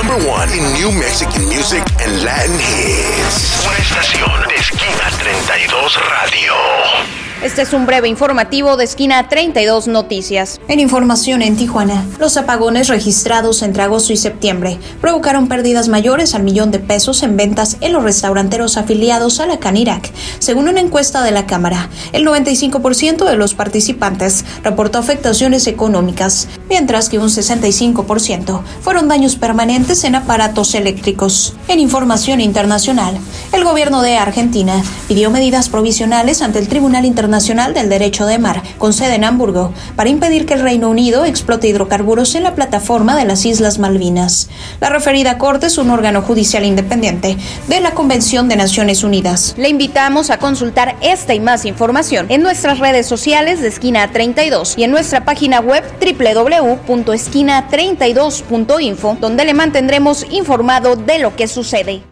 number one in new Mexican music and Latin hits. Una estación de Esquina 32 Radio. Este es un breve informativo de Esquina 32 Noticias. En información en Tijuana, los apagones registrados entre agosto y septiembre provocaron pérdidas mayores al $1,000,000 en ventas en los restauranteros afiliados a la Canirac. Según una encuesta de la Cámara, el 95% de los participantes reportó afectaciones económicas, mientras que un 65% fueron daños permanentes en aparatos eléctricos. En información internacional, el gobierno de Argentina pidió medidas provisionales ante el Tribunal Internacional del Derecho de Mar, con sede en Hamburgo, para impedir que el Reino Unido explote hidrocarburos en la plataforma de las Islas Malvinas. La referida corte es un órgano judicial independiente de la Convención de Naciones Unidas. Le invitamos a consultar esta y más información en nuestras redes sociales de Esquina 32 y en nuestra página web www.esquina32.info, donde le mantendremos informado de lo que sucede.